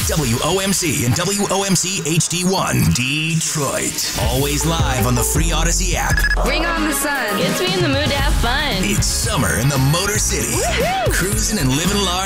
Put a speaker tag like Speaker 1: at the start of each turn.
Speaker 1: WOMC and WOMC HD1 Detroit. Always live on the free Odyssey app.
Speaker 2: Bring on the sun.
Speaker 3: Gets me in the mood to have fun.
Speaker 1: It's summer in the Motor City.
Speaker 3: Woohoo!
Speaker 1: Cruising and living large.